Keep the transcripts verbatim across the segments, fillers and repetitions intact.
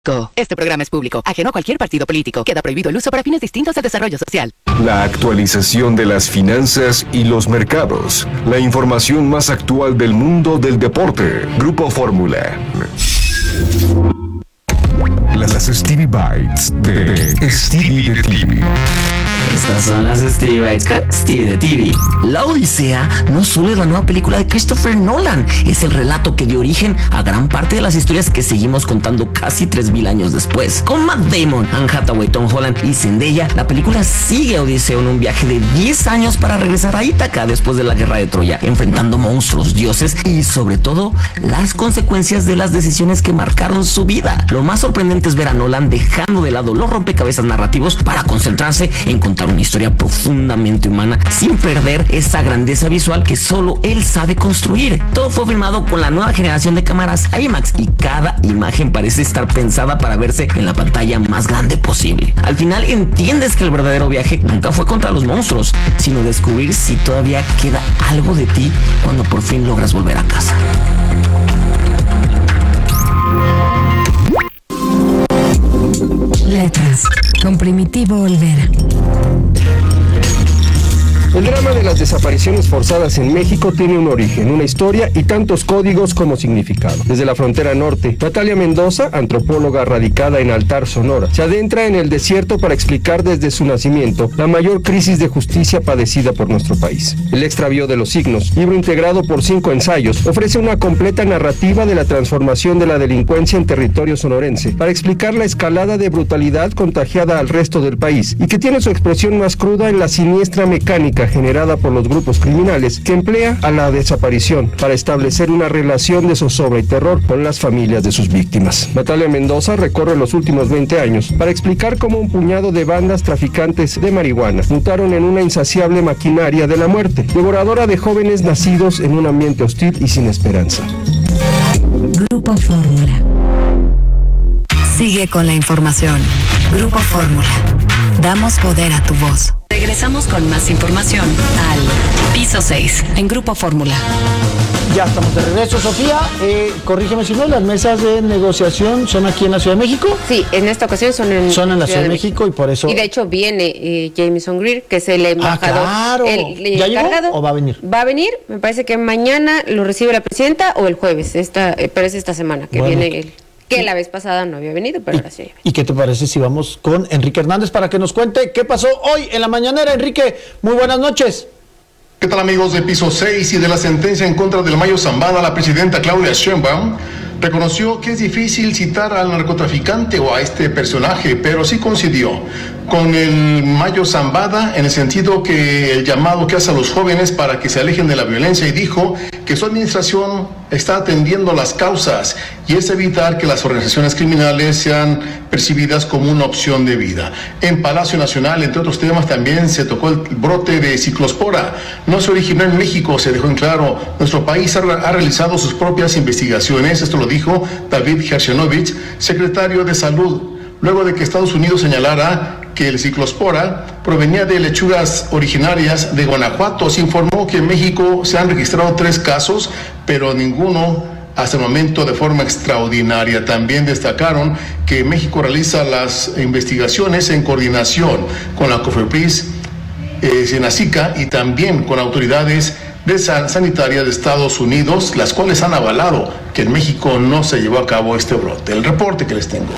Este programa es público, ajeno a cualquier partido político. Queda prohibido el uso para fines distintos al desarrollo social. La actualización de las finanzas y los mercados. La información más actual del mundo del deporte. Grupo Fórmula. Las Stevie Bites de Stevie de T V. Estas son las Stevie Bites con Stevie de T V. La Odisea no solo es la nueva película de Christopher Nolan, es el relato que dio origen a gran parte de las historias que seguimos contando casi tres mil años después. Con Matt Damon, Anne Hathaway, Tom Holland y Zendaya, la película sigue a Odiseo en un viaje de diez años para regresar a Ítaca después de la guerra de Troya, enfrentando monstruos, dioses y sobre todo las consecuencias de las decisiones que marcaron su vida. Lo más sorprendente es ver a Nolan dejando de lado los rompecabezas narrativos para concentrarse en contar una historia profundamente humana sin perder esa grandeza visual que solo él sabe construir. Todo fue filmado con la nueva generación de cámaras IMAX y cada imagen parece estar pensada para verse en la pantalla más grande posible. Al final entiendes que el verdadero viaje nunca fue contra los monstruos, sino descubrir si todavía queda algo de ti cuando por fin logras volver a casa. Letras, con Primitivo Olvera. El drama de las desapariciones forzadas en México tiene un origen, una historia y tantos códigos como significado. Desde la frontera norte, Natalia Mendoza, antropóloga radicada en Altar, Sonora, se adentra en el desierto para explicar desde su nacimiento la mayor crisis de justicia padecida por nuestro país. El extravío de los signos, libro integrado por cinco ensayos, ofrece una completa narrativa de la transformación de la delincuencia en territorio sonorense para explicar la escalada de brutalidad contagiada al resto del país y que tiene su expresión más cruda en la siniestra mecánica generada por los grupos criminales que emplea a la desaparición para establecer una relación de zozobra y terror con las familias de sus víctimas. Natalia Mendoza recorre los últimos veinte años para explicar cómo un puñado de bandas traficantes de marihuana mutaron en una insaciable maquinaria de la muerte, devoradora de jóvenes nacidos en un ambiente hostil y sin esperanza. Grupo Fórmula. Sigue con la información. Grupo Fórmula. Damos poder a tu voz. Regresamos con más información al Piso seis en Grupo Fórmula. Ya estamos de regreso, Sofía. Eh, corrígeme si no, las mesas de negociación son aquí en la Ciudad de México. Sí, en esta ocasión son en, son en la Ciudad de México, México y por eso. Y de hecho viene eh, Jameson Greer, que es el embajador. Ah, claro. El, el ¿Ya encargado. llegó o va a venir? Va a venir, me parece que mañana lo recibe la presidenta o el jueves, esta, eh, pero es esta semana que bueno. viene él. Que la vez pasada no había venido, pero ¿Y, ahora sí. ¿Y qué te parece si vamos con Enrique Hernández para que nos cuente qué pasó hoy en la mañanera? Enrique, muy buenas noches. ¿Qué tal, amigos de Piso seis y de la sentencia en contra del Mayo Zambada? La presidenta Claudia Sheinbaum reconoció que es difícil citar al narcotraficante o a este personaje, pero sí coincidió con el Mayo Zambada en el sentido que el llamado que hace a los jóvenes para que se alejen de la violencia, y dijo que su administración está atendiendo las causas y es evitar que las organizaciones criminales sean percibidas como una opción de vida. En Palacio Nacional, entre otros temas, también se tocó el brote de ciclospora. No se originó en México, se dejó en claro. Nuestro país ha, ha realizado sus propias investigaciones, esto lo dijo David Gershkovich, secretario de Salud, luego de que Estados Unidos señalara que el ciclospora provenía de lechugas originarias de Guanajuato. Se informó que en México se han registrado tres casos, pero ninguno hasta el momento de forma extraordinaria. También destacaron que México realiza las investigaciones en coordinación con la COFEPRIS, eh, Senacica y también con autoridades de sanitaria de Estados Unidos, las cuales han avalado que en México no se llevó a cabo este brote. El reporte que les tengo.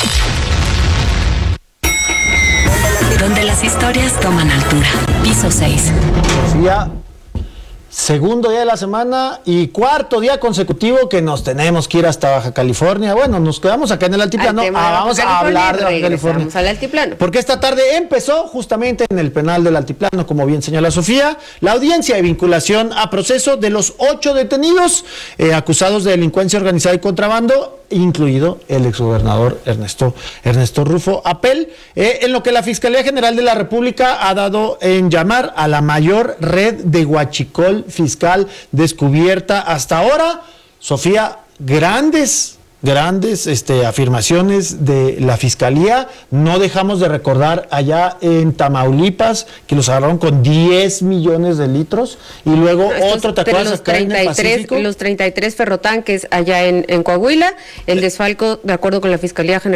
Donde las historias toman altura. Piso seis. Sofía, segundo día de la semana y cuarto día consecutivo que nos tenemos que ir hasta Baja California. Bueno, nos quedamos acá en el altiplano. Ah, vamos a hablar de Baja California. Vamos al altiplano. Porque esta tarde empezó justamente en el penal del altiplano, como bien señala Sofía, la audiencia de vinculación a proceso de los ocho detenidos eh, acusados de delincuencia organizada y contrabando, incluido el exgobernador Ernesto, Ernesto Rufo Apel, eh, en lo que la Fiscalía General de la República ha dado en llamar a la mayor red de huachicol fiscal descubierta hasta ahora. Sofía, grandes grandes este, afirmaciones de la Fiscalía. No dejamos de recordar allá en Tamaulipas que los agarraron con diez millones de litros y luego Estos, otro, ¿te pero acuerdas los acá en el treinta y tres, Pacífico? los treinta y tres ferrotanques allá en, en Coahuila, el desfalco, de acuerdo con la Fiscalía General